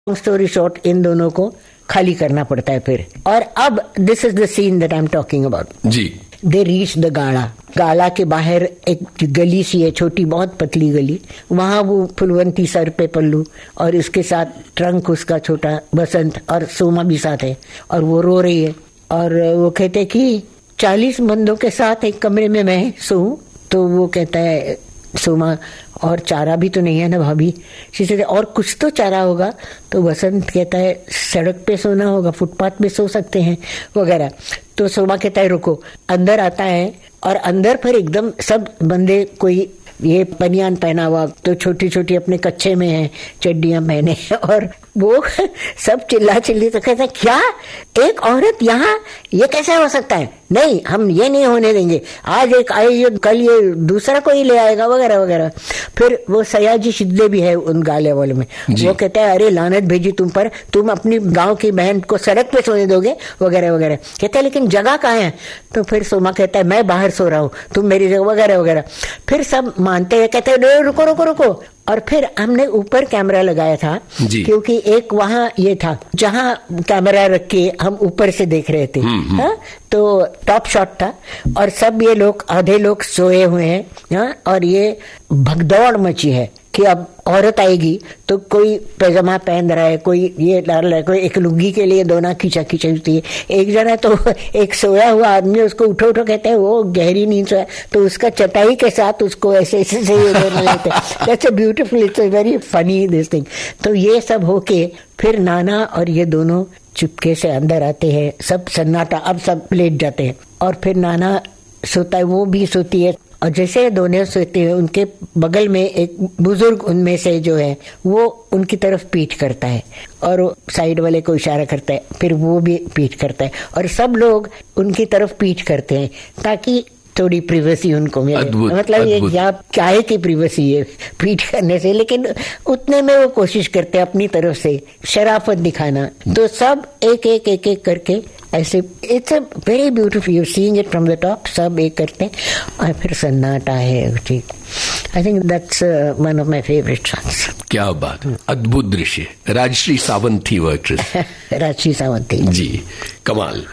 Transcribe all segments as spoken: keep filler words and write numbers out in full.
Story short, इन दोनों को खाली करना पड़ता है फिर। और अब this is the seen that I am talking about ji. They reach the गाड़ा। गाला के बाहर एक गली सी है, छोटी बहुत पतली गली। वहां वो फुलवंती सर पे पल्लू और इसके साथ ट्रंक उसका छोटा बसंत और सोमा भी साथ है और वो रो रही है। और वो कहते कि चालीस बंदों के साथ एक कमरे में मैं सोऊं। तो वो कहता है सोमा, और चारा भी तो नहीं है ना भाभी। शीशे और कुछ तो चारा होगा। तो बसंत कहता है सड़क पे सोना होगा, फुटपाथ पे सो सकते हैं वगैरह। तो सोमा कहता है रुको। अंदर आता है और अंदर पर एकदम सब बंदे, कोई ये बनियान पहना हुआ, तो छोटी छोटी अपने कच्चे में है, चड्डियां पहने, और वो सब चिल्ला चिल्ली। तो कहता है क्या एक औरत यहाँ, ये कैसे हो सकता है? नहीं, हम ये नहीं होने देंगे। आज एक आई, कल ये दूसरा कोई ले आएगा वगैरह वगैरह। फिर वो सयाजी शिद्दे भी है उन गाले वाले में। वो कहता है अरे लानत भेजी तुम पर, तुम अपनी गांव की बहन को सड़क पे सोने दोगे वगैरह वगैरह। कहता है लेकिन जगह कहाँ है? तो फिर सोमा कहता है मैं बाहर सो रहा हूँ, तुम मेरी जगह वगैरह वगैरह। फिर सब मानते हैं, कहते हैं रुको रुको रुको। और फिर हमने ऊपर कैमरा लगाया था क्योंकि एक वहां ये था जहां कैमरा रख के हम ऊपर से देख रहे थे। हा? तो टॉप शॉट था और सब ये लोग, आधे लोग सोए हुए हैं। हा? और ये भगदौड़ मची है कि अब औरत आएगी तो कोई पैजामा पहन रहा है, कोई ये डाल रहा है, कोई एक लुंगी के लिए दोना खींचा खींचा होती है। एक जना तो एक सोया हुआ आदमी, उसको उठो उठो कहते हैं, वो गहरी नींद सोया, तो उसका चटाई के साथ उसको ऐसे ऐसे से ये देने लगते हैं। That's a beautiful, it's a very funny this thing. तो ये सब होके फिर नाना और ये दोनों चुपके से अंदर आते हैं। सब सन्नाटा, अब सब लेट जाते हैं और फिर नाना सोता है, वो भी सोती है। और जैसे दोनों सोते हैं, उनके बगल में एक बुजुर्ग उनमें से जो है वो उनकी तरफ पीठ करता है और साइड वाले को इशारा करता है, फिर वो भी पीठ करता है और सब लोग उनकी तरफ पीठ करते हैं ताकि थोड़ी प्रिवेसी उनको मिले। मतलब ये क्या क्या है कि प्रिवेसी है पीठ करने से, लेकिन उतने में वो कोशिश करते हैं अपनी तरफ से शराफत दिखाना। तो सब एक एक एक एक करके ऐसे, it's a very beautiful, you seeing it from the top. सब एक करते हैं और फिर सन्नाटा है। ठीक, I think that's one of my favourite songs. क्या बात, अद्भुत दृश्य। राजश्री सावंत थी वो एक्ट्रेस। राजश्री सावंत थी जी, कमाल।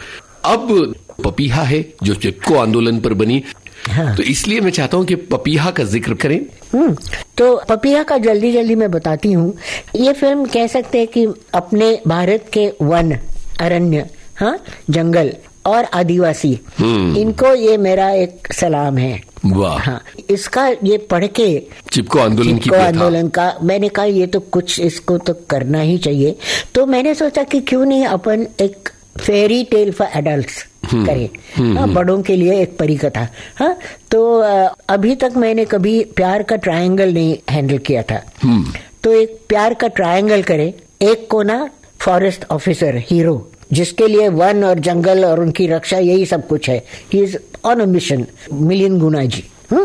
अब पपीहा है जो चिपको आंदोलन पर बनी। हाँ। तो इसलिए मैं चाहता हूँ कि पपीहा का जिक्र करें। हम्म तो पपीहा का जल्दी जल्दी मैं बताती हूँ। ये फिल्म कह सकते हैं कि अपने भारत के वन, अरण्य, हाँ, जंगल और आदिवासी, इनको ये मेरा एक सलाम है। वाह। हाँ, इसका ये पढ़ के चिपको आंदोलन की आंदोलन का मैंने कहा ये तो कुछ इसको तो करना ही चाहिए। तो मैंने सोचा कि क्यों नहीं अपन एक फेरी टेल फॉर एडल्ट्स करें। हाँ, बड़ों के लिए एक परी कथा। हाँ, तो अभी तक मैंने कभी प्यार का ट्रायंगल नहीं हैंडल किया था। तो एक प्यार का ट्रायंगल करें। एक कोना फॉरेस्ट ऑफिसर हीरो, जिसके लिए वन और जंगल और उनकी रक्षा यही सब कुछ है। He is on a mission, million Guna ji.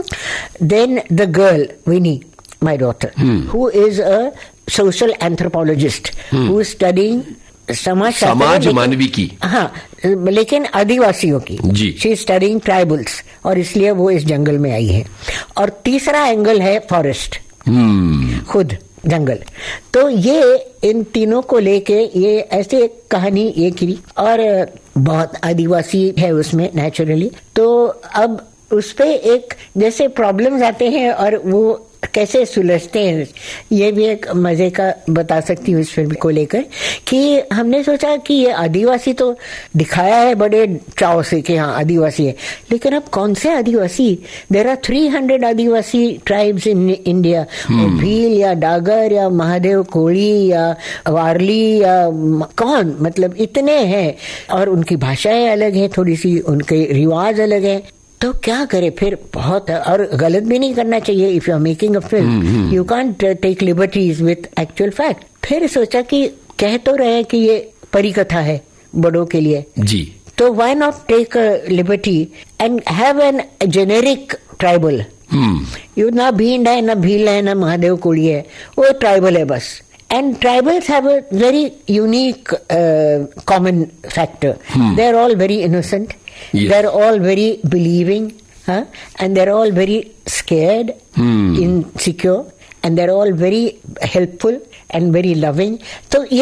Then the girl Winnie, my daughter, who is a social anthropologist who is studying समाज समाज मानविकी। हाँ, लेकिन आदिवासियों की जी। शी इज स्टडीइंग ट्राइबल्स और इसलिए वो इस जंगल में आई है। और तीसरा एंगल है फॉरेस्ट, खुद जंगल। तो ये इन तीनों को लेके ये ऐसे एक कहानी ये की और बहुत आदिवासी है उसमें नेचुरली। तो अब उस पे एक जैसे प्रॉब्लम्स आते हैं और वो कैसे सुलझते हैं, ये भी एक मजे का बता सकती हूँ इस फिल्म को लेकर। कि हमने सोचा कि ये आदिवासी तो दिखाया है बड़े चाव से कि हाँ आदिवासी है, लेकिन अब कौन से आदिवासी? There are three hundred Adivasi tribes in India. Bhil या डागर या महादेव कोली या वारली या कौन, मतलब इतने हैं और उनकी भाषाएं अलग है, थोड़ी सी उनके रिवाज अलग है। तो क्या करे फिर? बहुत, और गलत भी नहीं करना चाहिए। If you are making a film you can't take liberties with actual fact. फिर सोचा कि कह तो रहे कि ये परी कथा है बड़ों के लिए जी, तो why not take a liberty and have an generic tribal. You ना भींड है, ना भील है, ना महादेव कोड़ी है, वो ट्राइबल है बस। And tribals have a very unique uh, common factor. Hmm. They're all very innocent. Yes. They're all very believing. Huh? And they're all very scared, hmm. insecure. And they're all very helpful and very loving. So